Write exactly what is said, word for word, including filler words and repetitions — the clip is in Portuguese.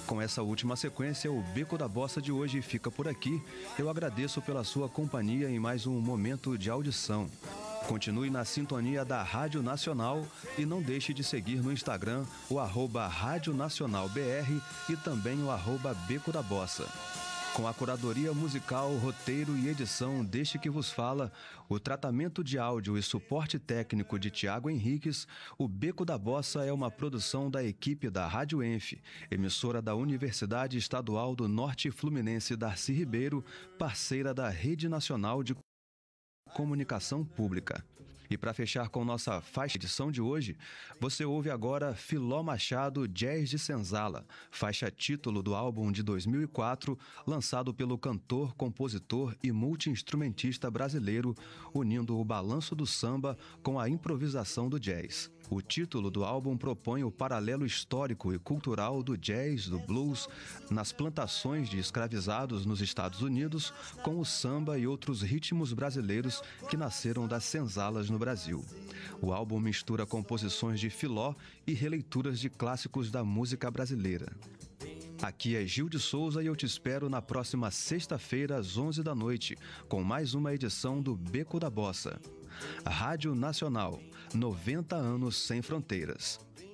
Com essa última sequência, o Beco da Bossa de hoje fica por aqui. Eu agradeço pela sua companhia em mais um momento de audição. Continue na sintonia da Rádio Nacional e não deixe de seguir no Instagram o arroba Rádio Nacional B R e também o arroba Beco da Bossa. Com a curadoria musical, roteiro e edição deste que vos fala, o tratamento de áudio e suporte técnico de Tiago Henriques, o Beco da Bossa é uma produção da equipe da Rádio Enf, emissora da Universidade Estadual do Norte Fluminense Darcy Ribeiro, parceira da Rede Nacional de Comunicação Pública. E para fechar com nossa faixa edição de hoje, você ouve agora Filó Machado Jazz de Senzala, faixa título do álbum de dois mil e quatro, lançado pelo cantor, compositor e multi-instrumentista brasileiro, unindo o balanço do samba com a improvisação do jazz. O título do álbum propõe o paralelo histórico e cultural do jazz, do blues, nas plantações de escravizados nos Estados Unidos, com o samba e outros ritmos brasileiros que nasceram das senzalas no Brasil. O álbum mistura composições de Filó e releituras de clássicos da música brasileira. Aqui é Gil de Souza e eu te espero na próxima sexta-feira às onze da noite, com mais uma edição do Beco da Bossa. Rádio Nacional, noventa anos sem fronteiras.